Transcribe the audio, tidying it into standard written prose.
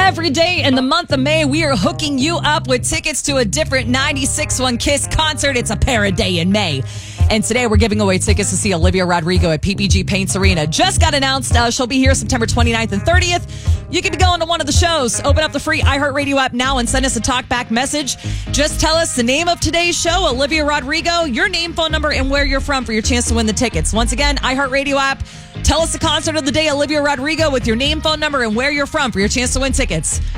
Every day in the month of May, we are hooking you up with tickets to a different 96.1 Kiss concert. It's a Paraday in May. And today we're giving away tickets to see Olivia Rodrigo at PPG Paints Arena. Just got announced. She'll be here September 29th and 30th. You can be going to one of the shows. Open up the free iHeartRadio app now and send us a talkback message. Just tell us the name of today's show, Olivia Rodrigo, your name, phone number, and where you're from for your chance to win the tickets. Once again, iHeartRadio app. Tell us the concert of the day, Olivia Rodrigo, with your name, phone number, and where you're from for your chance to win tickets.